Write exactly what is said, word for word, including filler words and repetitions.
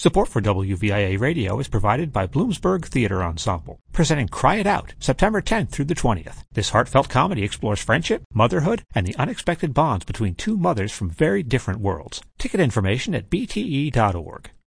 Support for W V I A Radio is provided by Bloomsburg Theater Ensemble, presenting Cry It Out, September tenth through the twentieth. This heartfelt comedy explores friendship, motherhood, and the unexpected bonds between two mothers from very different worlds. Ticket information at b t e dot org.